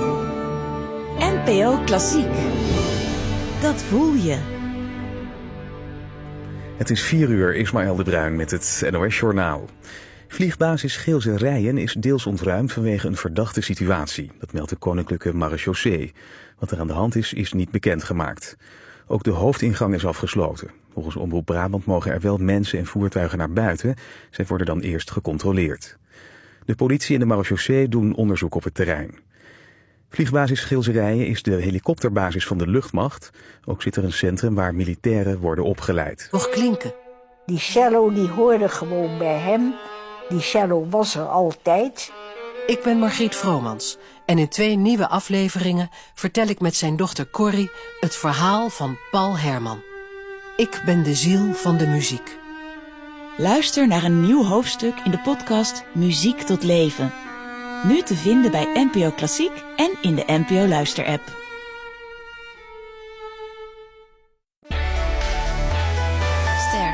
NPO Klassiek. Dat voel je. Het is 4:00, Ismaël de Bruin met het NOS Journaal. Vliegbasis Geelse Rijen is deels ontruimd vanwege een verdachte situatie. Dat meldt de Koninklijke Marechaussee. Wat er aan de hand is, is niet bekendgemaakt. Ook de hoofdingang is afgesloten. Volgens Omroep Brabant mogen er wel mensen en voertuigen naar buiten. Zij worden dan eerst gecontroleerd. De politie en de Marechaussee doen onderzoek op het terrein. Vliegbasis Geelse Rijen is de helikopterbasis van de luchtmacht. Ook zit er een centrum waar militairen worden opgeleid. Nog klinken. Die cello die hoorde gewoon bij hem. Die cello was er altijd. Ik ben Margriet Vromans en in 2 nieuwe afleveringen vertel ik met zijn dochter Corrie het verhaal van Paul Herman. Ik ben de ziel van de muziek. Luister naar een nieuw hoofdstuk in de podcast Muziek tot Leven. Nu te vinden bij NPO Klassiek en in de NPO Luister-app. Ster.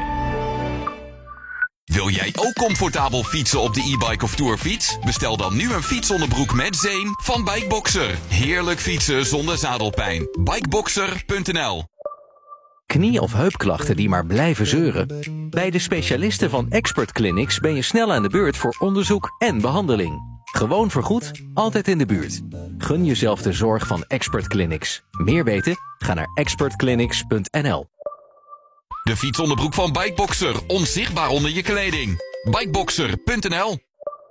Wil jij ook comfortabel fietsen op de e-bike of tourfiets? Bestel dan nu een fietsonderbroek met zeem van Bikeboxer. Heerlijk fietsen zonder zadelpijn. Bikeboxer.nl. Knie- of heupklachten die maar blijven zeuren? Bij de specialisten van Expert Clinics ben je snel aan de beurt voor onderzoek en behandeling. Gewoon vergoed, altijd in de buurt. Gun jezelf de zorg van Expert Clinics. Meer weten? Ga naar expertclinics.nl. De fietsonderbroek van Bikeboxer, onzichtbaar onder je kleding. Bikeboxer.nl.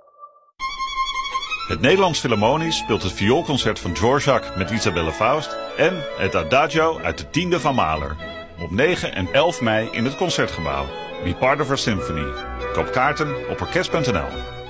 Het Nederlands Philharmonisch speelt het vioolconcert van Dvorak met Isabelle Faust en het Adagio uit de 10e van Mahler. Op 9 en 11 mei in het Concertgebouw. Be part of our symphony. Koop kaarten op orkest.nl.